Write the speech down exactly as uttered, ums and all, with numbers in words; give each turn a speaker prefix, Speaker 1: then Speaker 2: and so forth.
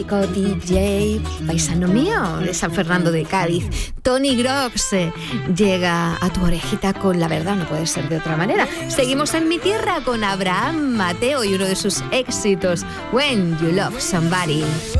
Speaker 1: D J, paisano mío, de San Fernando de Cádiz, Tony Grox, eh, llega a tu orejita con La Verdad, no puede ser de otra manera. Seguimos en Mi Tierra con Abraham Mateo y uno de sus éxitos, When You Love Somebody.